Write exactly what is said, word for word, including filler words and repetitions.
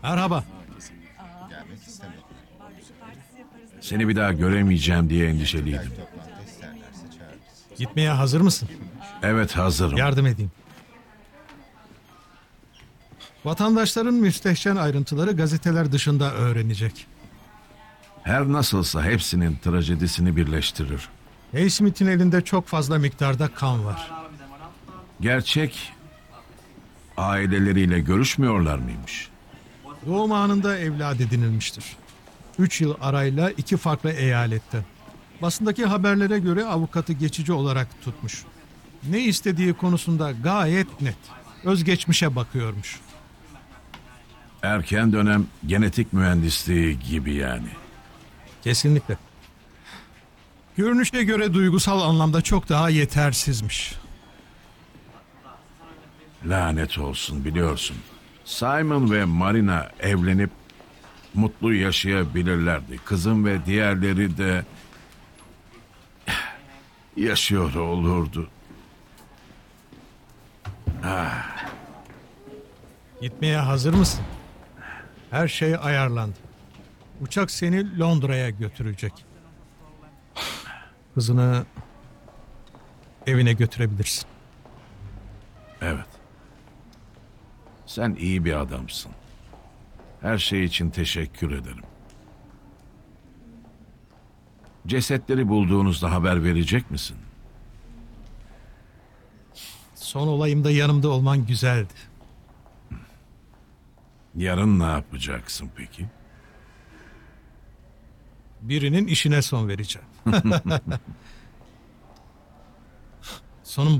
Merhaba. Gelmek istemedim. Seni bir daha göremeyeceğim diye endişeliydim. Toplantı isterlerse çağırırız. Gitmeye hazır mısın? Evet, hazırım. Yardım edeyim. Vatandaşların müstehcen ayrıntıları gazeteler dışında öğrenecek. Her nasılsa hepsinin trajedisini birleştirir. Naismith'in elinde çok fazla miktarda kan var. Gerçek aileleriyle görüşmüyorlar mıymış? Doğum anında evlat edinilmiştir. Üç yıl arayla iki farklı eyaletten. Basındaki haberlere göre avukatı geçici olarak tutmuş. Ne istediği konusunda gayet net. Özgeçmişe bakıyormuş. Erken dönem genetik mühendisliği gibi yani. Kesinlikle. Görünüşe göre duygusal anlamda çok daha yetersizmiş. Lanet olsun, biliyorsun. Simon ve Marina evlenip mutlu yaşayabilirlerdi. Kızım ve diğerleri de yaşıyor olurdu. Gitmeye hazır mısın? Her şey ayarlandı. Uçak seni Londra'ya götürecek. Kızını evine götürebilirsin. Evet. Sen iyi bir adamsın. Her şey için teşekkür ederim. Cesetleri bulduğunuzda haber verecek misin? Son olayımda yanımda olman güzeldi. Yarın ne yapacaksın peki? Birinin işine son vereceğim. Sonun